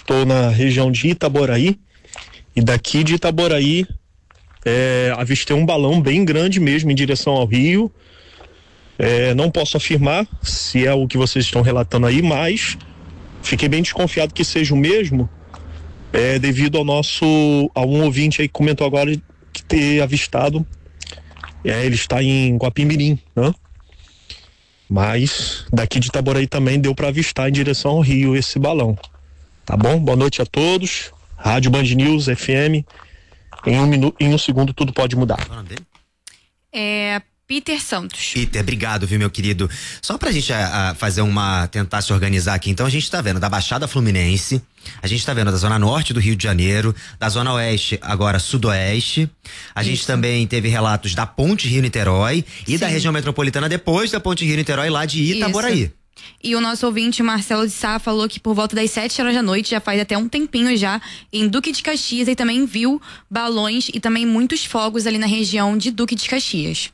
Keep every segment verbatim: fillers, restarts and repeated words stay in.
estou na região de Itaboraí, e daqui de Itaboraí é, avistei um balão bem grande mesmo em direção ao rio. É, não posso afirmar se é o que vocês estão relatando aí, mas fiquei bem desconfiado que seja o mesmo, é, devido ao nosso, a um ouvinte aí que comentou agora que ter avistado, é, ele está em Guapimirim, né? Mas daqui de Itaboraí também deu para avistar em direção ao rio esse balão. Tá bom? Boa noite a todos. Rádio Band News F M. Em um minuto, em um segundo tudo pode mudar. Qual é o nome dele? É Peter Santos. Peter, obrigado, viu, meu querido? Só pra gente a, a fazer uma, tentar se organizar aqui, então a gente tá vendo da Baixada Fluminense, a gente tá vendo da Zona Norte do Rio de Janeiro, da Zona Oeste, agora Sudoeste, a Isso. gente também teve relatos da Ponte Rio-Niterói e Sim. da região metropolitana depois da Ponte Rio-Niterói lá de Itaboraí. Isso. E o nosso ouvinte, Marcelo de Sá, falou que por volta das sete horas da noite, já faz até um tempinho já, em Duque de Caxias, e também viu balões e também muitos fogos ali na região de Duque de Caxias.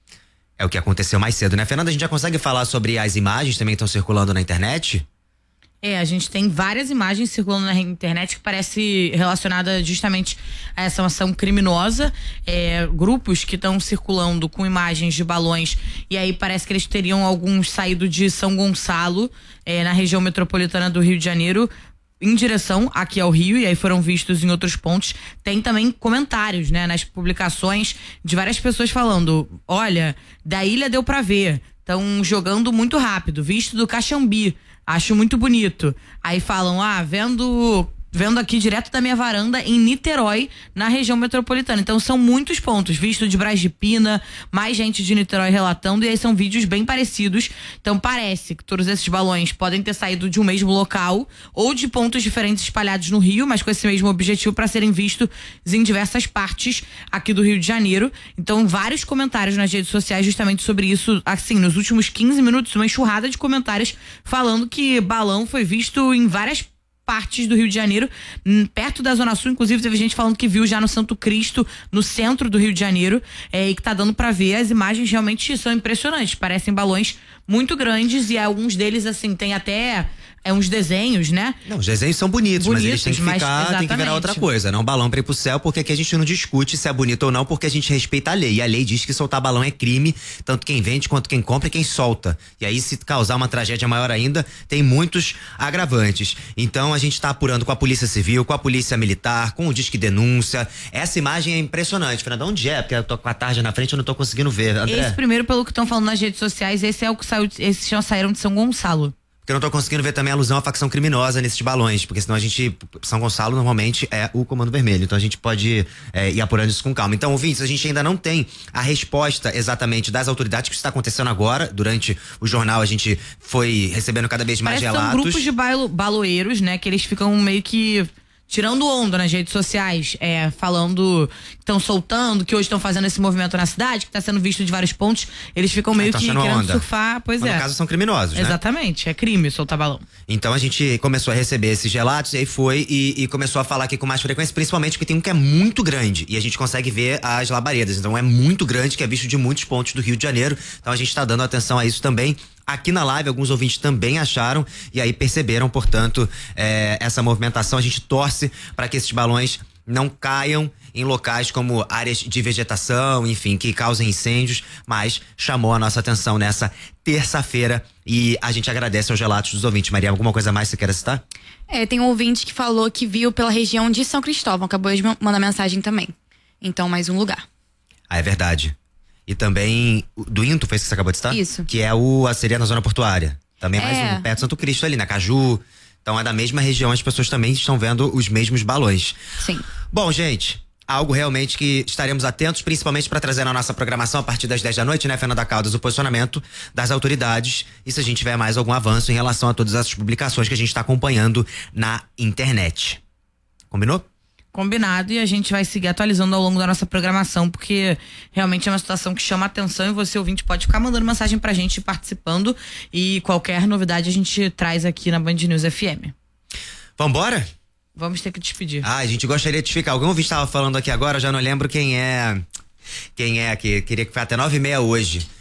É o que aconteceu mais cedo, né, Fernanda? A gente já consegue falar sobre as imagens também que estão circulando na internet? É, a gente tem várias imagens circulando na internet que parece relacionada justamente a essa ação criminosa. É, grupos que estão circulando com imagens de balões, e aí parece que eles teriam alguns saído de São Gonçalo, é, na região metropolitana do Rio de Janeiro, em direção aqui ao Rio, e aí foram vistos em outros pontos. Tem também comentários, né, nas publicações de várias pessoas falando: olha, da ilha deu pra ver, estão jogando muito rápido, visto do Caxambi, acho muito bonito. Aí falam, ah, vendo vendo aqui direto da minha varanda em Niterói, na região metropolitana. Então são muitos pontos, visto de Braz de Pina, mais gente de Niterói relatando, e aí são vídeos bem parecidos. Então parece que todos esses balões podem ter saído de um mesmo local ou de pontos diferentes espalhados no Rio, mas com esse mesmo objetivo, para serem vistos em diversas partes aqui do Rio de Janeiro. Então vários comentários nas redes sociais justamente sobre isso, assim, nos últimos quinze minutos, uma enxurrada de comentários falando que balão foi visto em várias partes do Rio de Janeiro, perto da Zona Sul. Inclusive teve gente falando que viu já no Santo Cristo, no centro do Rio de Janeiro, é, e que tá dando pra ver. As imagens realmente são impressionantes, parecem balões muito grandes, e alguns deles, assim, tem até é, uns desenhos, né? Não, os desenhos são bonitos, bonitos, mas eles têm que ficar, tem que virar outra coisa, não balão pra ir pro céu, porque aqui a gente não discute se é bonito ou não, porque a gente respeita a lei, e a lei diz que soltar balão é crime, tanto quem vende quanto quem compra e quem solta, e aí se causar uma tragédia maior ainda, tem muitos agravantes. Então a gente tá apurando com a Polícia Civil, com a Polícia Militar, com o Disque Denúncia. Essa imagem é impressionante, Fernanda, onde é? Porque eu tô com a tarde na frente, eu não tô conseguindo ver, André. Esse primeiro, pelo que estão falando nas redes sociais, esse é o que saiu, esses já saíram de São Gonçalo. Porque eu não tô conseguindo ver também a alusão à facção criminosa nesses balões, porque senão a gente, São Gonçalo normalmente é o Comando Vermelho, então a gente pode é, ir apurando isso com calma. Então, ouvintes, a gente ainda não tem a resposta exatamente das autoridades que isso está acontecendo agora. Durante o jornal a gente foi recebendo cada vez mais Parece relatos. São grupos de balo, baloeiros, né, que eles ficam meio que tirando onda nas redes sociais, é, falando que estão soltando, que hoje estão fazendo esse movimento na cidade, que está sendo visto de vários pontos. Eles ficam meio ah, tá que querendo onda. surfar, pois Mas é. No caso são criminosos, né? Exatamente, é crime soltar balão. Então a gente começou a receber esses relatos, e aí foi e, e começou a falar aqui com mais frequência, principalmente porque tem um que é muito grande, e a gente consegue ver as labaredas. Então é muito grande, que é visto de muitos pontos do Rio de Janeiro. Então a gente está dando atenção a isso também. Aqui na live, alguns ouvintes também acharam e aí perceberam, portanto, é, essa movimentação. A gente torce para que esses balões não caiam em locais como áreas de vegetação, enfim, que causem incêndios, mas chamou a nossa atenção nessa terça-feira e a gente agradece aos relatos dos ouvintes. Maria, alguma coisa mais que você queira citar? É, tem um ouvinte que falou que viu pela região de São Cristóvão, acabou de mandar mensagem também. Então, mais um lugar. Ah, é verdade. E também do Into, foi isso que você acabou de citar? Isso. Que é o, a seria na zona portuária. Também é mais É. um, perto do Santo Cristo ali, na Caju. Então é da mesma região, as pessoas também estão vendo os mesmos balões. Sim. Bom, gente, algo realmente que estaremos atentos, principalmente para trazer na nossa programação a partir das dez da noite, né, Fernanda Caldas, o posicionamento das autoridades, e se a gente tiver mais algum avanço em relação a todas essas publicações que a gente está acompanhando na internet. Combinou? Combinado, e a gente vai seguir atualizando ao longo da nossa programação, porque realmente é uma situação que chama atenção, e você, ouvinte, pode ficar mandando mensagem pra gente, participando, e qualquer novidade a gente traz aqui na Band News F M. Vambora? Vamos ter que despedir. Ah, a gente gostaria de ficar. Algum ouvinte estava falando aqui agora, já não lembro quem é. Quem é aqui. Queria que foi até nove e meia hoje.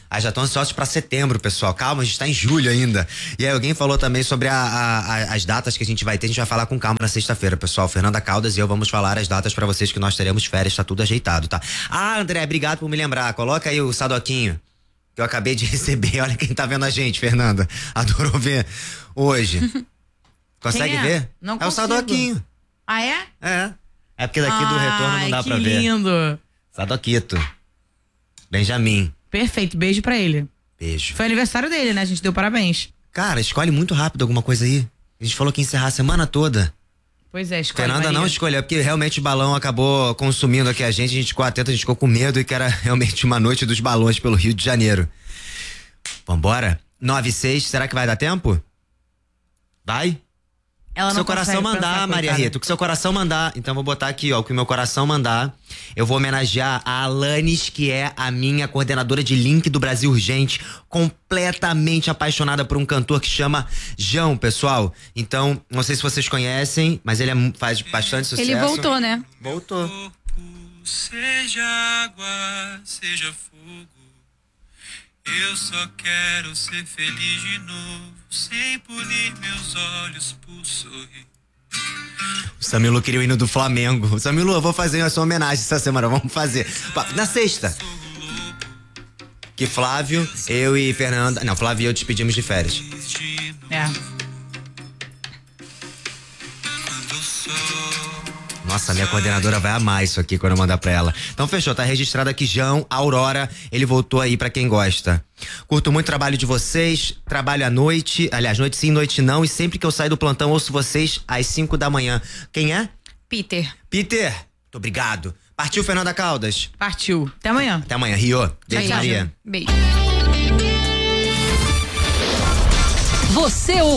Ah, já estão ansiosos pra setembro, pessoal. Calma, a gente tá em julho ainda. E aí alguém falou também sobre a, a, a, as datas que a gente vai ter. A gente vai falar com calma na sexta-feira, pessoal. Fernanda Caldas e eu vamos falar as datas pra vocês que nós teremos férias. Tá tudo ajeitado, tá? Ah, André, obrigado por me lembrar. Coloca aí o Sadoquinho que eu acabei de receber. Olha quem tá vendo a gente, Fernanda. Adorou ver hoje. Consegue Quem é? ver? Não é consigo. o Sadoquinho. Ah, é? É. É porque daqui do retorno não dá Ai, pra que ver. lindo. Sadoquito. Benjamin. Perfeito, beijo pra ele. Beijo. Foi aniversário dele, né? A gente deu parabéns. Cara, escolhe muito rápido alguma coisa aí. A gente falou que ia encerrar a semana toda. Pois é, escolhe. Fernanda Maria. não escolheu, porque realmente o balão acabou consumindo aqui a gente. A gente ficou atento, a gente ficou com medo e que era realmente uma noite dos balões pelo Rio de Janeiro. Vambora? nove e seis, será que vai dar tempo? Vai? Ela O que não seu coração consegue mandar, pensar, Maria coitada. Rita. O que seu coração mandar. Então vou botar aqui, ó. O que o meu coração mandar. Eu vou homenagear a Alanis, que é a minha coordenadora de link do Brasil Urgente. Completamente apaixonada por um cantor que chama João, pessoal. Então, não sei se vocês conhecem, mas ele é, faz bastante sucesso. Ele voltou, né? Voltou. Seja água, seja fogo, eu só quero ser feliz de novo, sem punir meus olhos por sorrir. O Samilu queria o hino do Flamengo. Samilu, eu vou fazer a sua homenagem essa semana, vamos fazer. Na sexta. Que Flávio, eu e Fernanda... Não, Flávio e eu despedimos de férias. É. Nossa, minha coordenadora vai amar isso aqui quando eu mandar pra ela. Então fechou, tá registrado aqui João Aurora, ele voltou aí pra quem gosta. Curto muito o trabalho de vocês, trabalho à noite, aliás, noite sim, noite não, e sempre que eu saio do plantão ouço vocês às cinco da manhã. Quem é? Peter. Peter, muito obrigado. Partiu, Fernanda Caldas. Partiu. Até amanhã. Até amanhã, Rio. Beijo, Tchau, tchau. Maria. Beijo. Você ouve